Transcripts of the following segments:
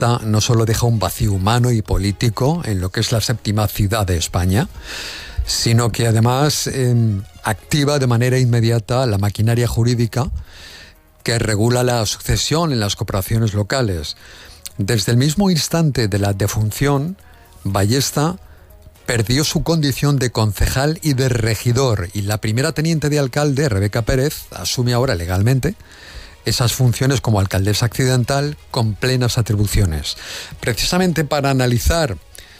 Bayesta no solo deja un vacío humano y político en lo que es la séptima ciudad de España, sino que además activa de manera inmediata la maquinaria jurídica que regula la sucesión en las corporaciones locales. Desde el mismo instante de la defunción, Bayesta perdió su condición de concejal y de regidor, y la primera teniente de alcalde, Rebeca Pérez, asume ahora legalmente esas funciones como alcaldesa accidental con plenas atribuciones. Precisamente para analizar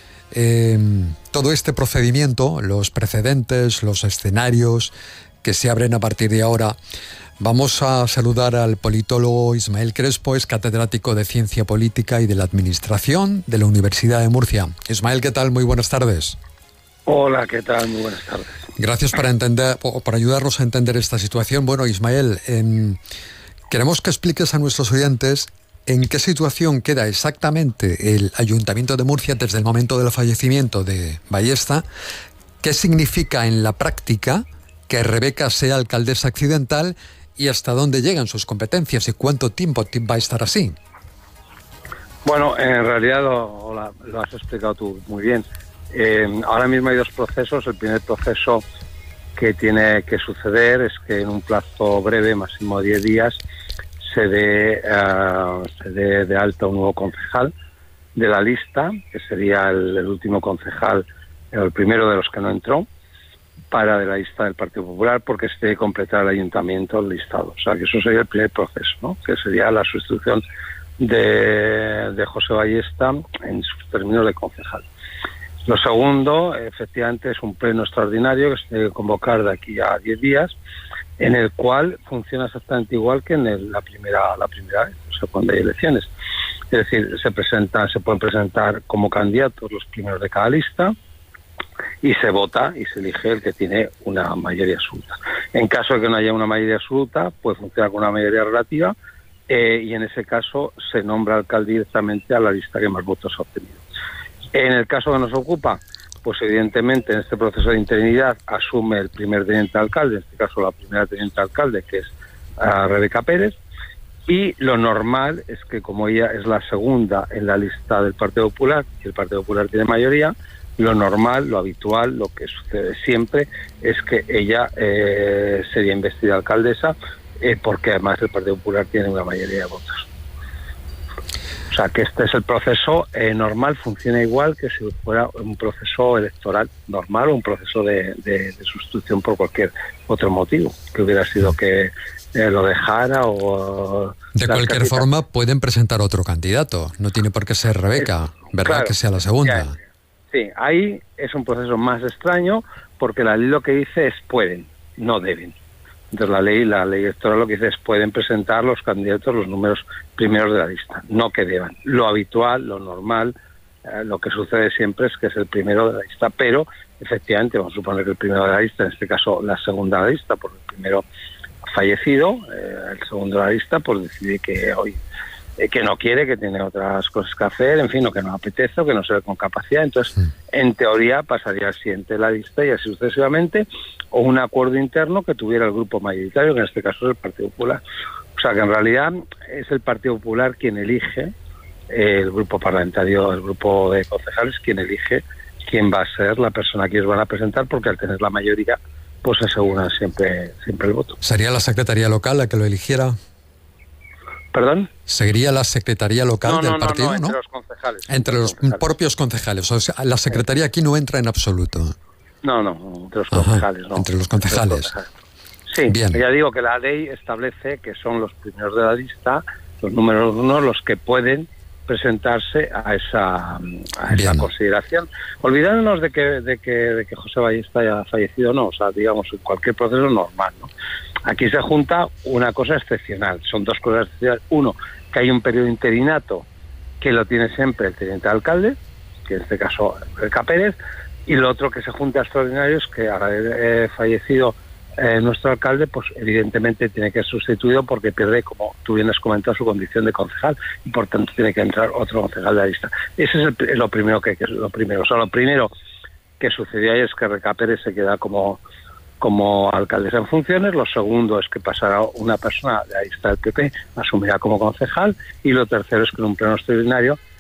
todo este procedimiento, los precedentes, los escenarios que se abren a partir de ahora, vamos a saludar al politólogo Ismael Crespo, es catedrático de Ciencia Política y de la Administración de la Universidad de Murcia. Ismael, ¿qué tal? Muy buenas tardes. Hola, ¿qué tal? Muy buenas tardes. Gracias por ayudarnos a entender esta situación. Bueno, Ismael, queremos que expliques a nuestros oyentes en qué situación queda exactamente el Ayuntamiento de Murcia desde el momento del fallecimiento de Bayesta, qué significa en la práctica que Rebeca sea alcaldesa accidental y hasta dónde llegan sus competencias y cuánto tiempo va a estar así. Bueno, en realidad lo has explicado tú muy bien. Ahora mismo hay dos procesos. El primer proceso que tiene que suceder es que en un plazo breve, máximo 10 días, se dé de alta un nuevo concejal de la lista, que sería el último concejal, el primero de los que no entró, para de la lista del Partido Popular, porque se debe completar el ayuntamiento el listado. O sea, que eso sería el primer proceso, ¿no? Que sería la sustitución de José Bayesta en sus términos de concejal. Lo segundo, efectivamente, es un pleno extraordinario que se debe convocar de aquí a 10 días, en el cual funciona exactamente igual que en la primera vez, o sea, cuando hay elecciones. Es decir, se pueden presentar como candidatos los primeros de cada lista y se vota y se elige el que tiene una mayoría absoluta. En caso de que no haya una mayoría absoluta, puede funcionar con una mayoría relativa y en ese caso se nombra alcalde directamente a la lista que más votos ha obtenido. En el caso que nos ocupa, pues evidentemente en este proceso de interinidad asume el primer teniente alcalde, en este caso la primera teniente alcalde, que es Rebeca Pérez, y lo normal es que como ella es la segunda en la lista del Partido Popular y el Partido Popular tiene mayoría, lo normal, lo habitual, lo que sucede siempre es que ella sería investida alcaldesa porque además el Partido Popular tiene una mayoría de votos. O sea, que este es el proceso normal, funciona igual que si fuera un proceso electoral normal o un proceso de sustitución por cualquier otro motivo, que hubiera sido que lo dejara o... De cualquier forma, pueden presentar otro candidato, no tiene por qué ser Rebeca, ¿verdad? Claro, que sea la segunda. Ya, sí, ahí es un proceso más extraño porque la ley lo que dice es pueden, no deben. Entonces la ley electoral lo que dice es pueden presentar los candidatos los números primeros de la lista, no que deban. Lo habitual, lo normal, lo que sucede siempre es que es el primero de la lista, pero efectivamente vamos a suponer que el primero de la lista, en este caso la segunda de la lista, porque el primero fallecido, el segundo de la lista, pues decide que hoy que no quiere, que tiene otras cosas que hacer, en fin, o que no apetece, o que no se ve con capacidad. Entonces, en teoría, pasaría al siguiente de la lista y así sucesivamente, o un acuerdo interno que tuviera el grupo mayoritario, que en este caso es el Partido Popular. O sea, que en realidad es el Partido Popular quien elige, el grupo parlamentario, el grupo de concejales, quien elige quién va a ser la persona que ellos van a presentar, porque al tener la mayoría, pues aseguran siempre el voto. ¿Sería la Secretaría Local la que lo eligiera? ¿Perdón? ¿Seguiría la Secretaría Local del partido? No, entre los concejales. Entre los propios concejales. O sea, la Secretaría aquí no entra en absoluto. No, entre los concejales. No. Entre los concejales. Sí, bien. Ya digo que la ley establece que son los primeros de la lista, los números uno, los que pueden presentarse a esa consideración. Olvidándonos de que José Bayesta haya fallecido, no, o sea, digamos, en cualquier proceso normal, ¿no? Aquí se junta una cosa excepcional, son dos cosas excepcionales. Uno, que hay un periodo interinato que lo tiene siempre el teniente alcalde, que en este caso Rebeca Pérez, y lo otro que se junta extraordinario es que al haber fallecido nuestro alcalde, pues evidentemente tiene que ser sustituido porque pierde, como tú bien has comentado, su condición de concejal y por tanto tiene que entrar otro concejal de la lista. Ese es lo primero o sea, lo primero que sucedió ahí es que Rebeca Pérez se queda como como alcaldesa en funciones. Lo segundo es que pasará una persona de la lista del PP, asumirá como concejal, y lo tercero es que en un pleno extraordinario